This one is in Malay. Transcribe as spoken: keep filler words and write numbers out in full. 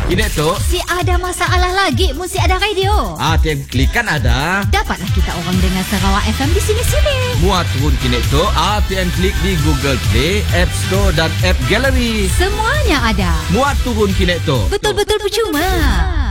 Kini tu Si ada masalah lagi mesti ada radio. Ah, tiap klik kan ada. Dapatlah kita orang dengar Sarawak F M di sini-sini. Muat turun kini tu Ah, tiap klik di Google Play, App Store dan App Gallery. Semuanya ada. Muat turun kini tu Betul-betul percuma.